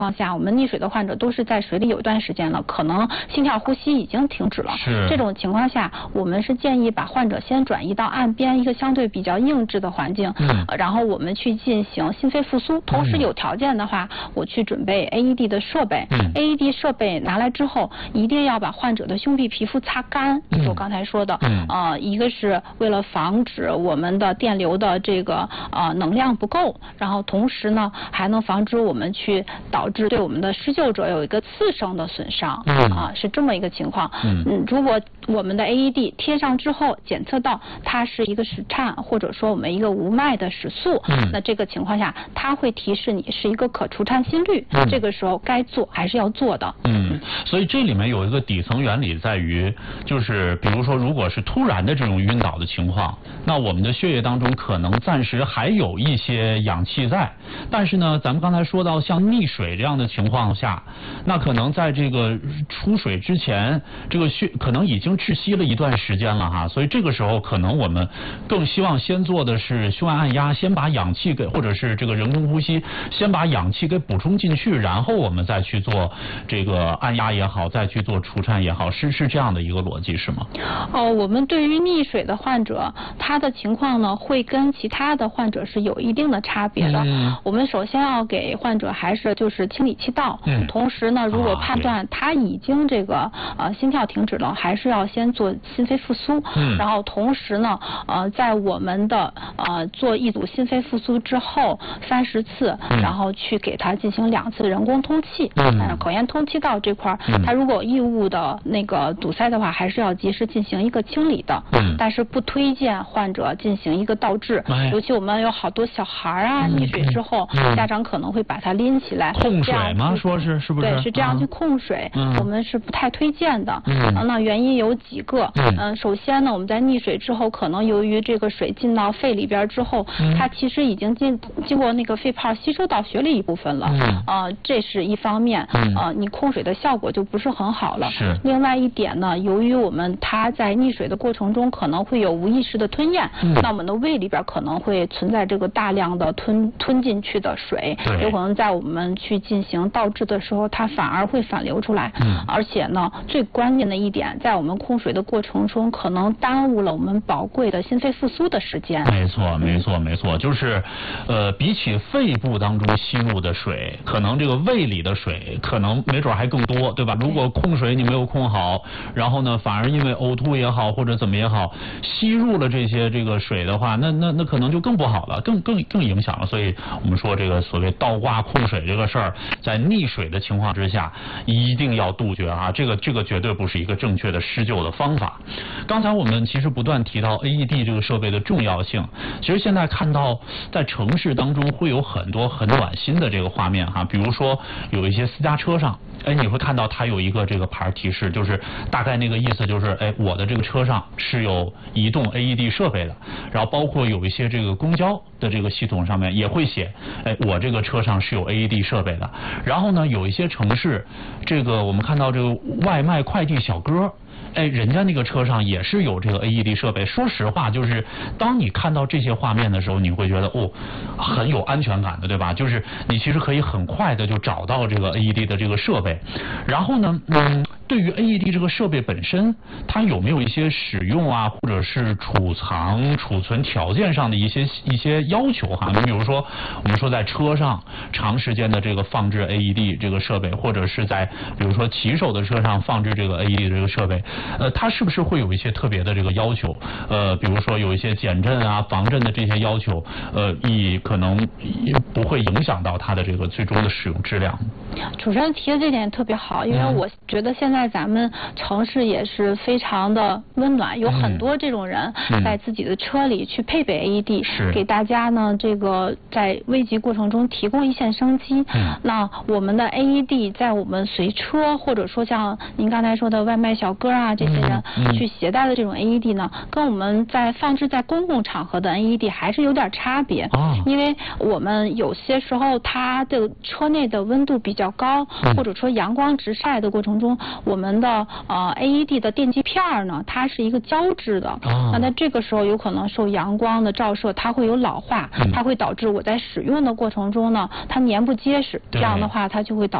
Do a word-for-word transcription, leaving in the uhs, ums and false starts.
况下，我们溺水的患者都是在水里有一段时间了，可能心跳呼吸已经停止了。 是这种情况下，我们是建议把患者先转移到岸边一个相对比较硬质的环境， 嗯， 呃、然后我们去进行心肺复苏。同时有条件的话，嗯、我去准备 A E D 的设备。嗯 ，A E D 设备拿来之后，一定要把患者的胸壁皮肤擦干，就是我刚才说的。嗯，呃，一个是为了防止我们的电流的这个呃能量不够，然后同时呢还能防止我们去导致对我们的施救者有一个次生的损伤。嗯，啊，是这么一个情况。嗯，嗯如果我们的 A E D 贴上之后检测到它是一个室颤，或者说我们一个无脉的室速，嗯，那这个情况下它会提示你是一个可除颤心率，嗯，这个时候该做还是要做的。 嗯，所以这里面有一个底层原理在于，就是比如说如果是突然的这种晕倒的情况，那我们的血液当中可能暂时还有一些氧气在，但是呢，咱们刚才说到像溺水这样的情况下，那可能在这个出水之前，这个血可能已经窒息了一段时间了哈，所以这个时候可能我们更希望先做的是胸外按压，先把氧气给，或者是这个人工呼吸，先把氧气给补充进去，然后我们再去做这个按压也好，再去做除颤也好，是是这样的一个逻辑是吗？ 哦，我们对于溺水的患者，他的情况呢会跟其他的患者是有一定的差别的。嗯，我们首先要给患者还是就是清理气道，嗯，同时呢，如果判断他已经这个呃心跳停止了，还是要先做心肺复苏。嗯，然后同时呢，呃，在我们的呃做一组心肺复苏之后三十次，嗯，然后去给他进行两次人工通气。嗯，呃、口咽通气道这块，嗯，他如果有异物的那个堵塞的话，还是要及时进行一个清理的。嗯，但是不推荐患者进行一个倒置，哎，尤其我们有好多小孩啊，溺水之后，嗯，家长可能会把他拎起来控水吗？说是是不是？ 对，是这样去控水，嗯，我们是不太推荐的。嗯，那原因有几个。嗯，呃，首先呢，我们在溺水之后，可能由于这个水进到肺里边之后，嗯，它其实已经经经过那个肺泡吸收到血里一部分了。嗯，呃，这是一方面。嗯，呃，你控水的效果就不是很好了。是。另外一点呢，由于我们它在溺水的过程中可能会有无意识的吞咽，嗯，那我们的胃里边可能会存在这个大量的吞吞进去的水，有可能在我们去进行倒置的时候，它反而会反流出来。嗯，而且呢，最关键的一点，在我们控水的过程中，可能耽误了我们宝贵的心肺复苏的时间。 没错，没错，没错，就是呃，比起肺部当中吸入的水，可能这个胃里的水可能没准还更多，对吧？如果控水你没有控好，然后呢，反而因为呕吐也好或者怎么也好，吸入了这些这个水的话，那那那可能就更不好了，更更更影响了。所以我们说这个所谓倒挂控水这个事儿，在溺水的情况之下，一定要杜绝啊！这个这个绝对不是一个正确的施救的方法。刚才我们其实不断提到 A E D 这个设备的重要性，其实现在看到在城市当中会有很多很暖心的这个画面哈，比如说有一些私家车上，哎，你会看到它有一个这个牌提示，就是大概那个意思就是，哎，我的这个车上是有移动 A E D 设备的，然后包括有一些这个公交的这个系统上面也会写，哎，我这个车上是有 A E D 设备的。然后呢，有一些城市，这个我们看到这个外卖快递小哥，哎，人家那个车上也是有这个 A E D 设备。说实话，就是当你看到这些画面的时候，你会觉得哦，很有安全感的，对吧？就是你其实可以很快的就找到这个 A E D 的这个设备。然后呢，嗯，对于 A E D 这个设备本身，它有没有一些使用啊，或者是储藏、储存条件上的一些一些要求哈？你比如说，我们说在车上长时间的这个放置 A E D 这个设备，或者是在比如说骑手的车上放置这个 A E D 这个设备。呃，它是不是会有一些特别的这个要求？呃，比如说有一些减震啊、防震的这些要求，呃，以可能不会影响到它的这个最终的使用质量。 主持人提的这点特别好，因为我觉得现在咱们城市也是非常的温暖，有很多这种人在自己的车里去配备 A E D，嗯、给大家呢这个在危急过程中提供一线生机。嗯、那我们的 A E D 在我们随车或者说像您刚才说的外卖小哥啊这些人去携带的这种 A E D 呢，嗯、跟我们在放置在公共场合的 A E D 还是有点差别。哦、因为我们有些时候它的车内的温度比较高，嗯、或者说阳光直晒的过程中，我我们的呃 A E D 的电极片儿呢，它是一个胶质的， 哦、 那在这个时候有可能受阳光的照射，它会有老化，嗯、它会导致我在使用的过程中呢，它粘不结实，这样的话它就会导